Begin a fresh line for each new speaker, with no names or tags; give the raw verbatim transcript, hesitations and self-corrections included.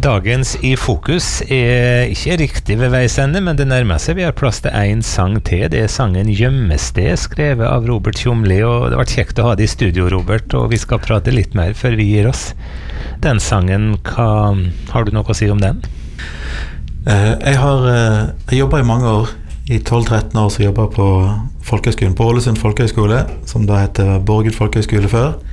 Dagens I Fokus er ikke riktig ved veis ende, men det nærmer seg. Vi har plass til en sang til. Det er sangen Gjemmested, skrevet av Robert Tjomli, og det har vært kjekt å ha det I studio, Robert, og vi skal prate litt mer før vi gir oss. Den sangen, hva, har du noe å si om den?
Uh, jeg har uh, jeg jobbet I mange år, I tolv tretten år så jobbet jeg på folkehøyskolen, på Ålesund folkehøyskole, som da heter Borgund folkehøyskole før.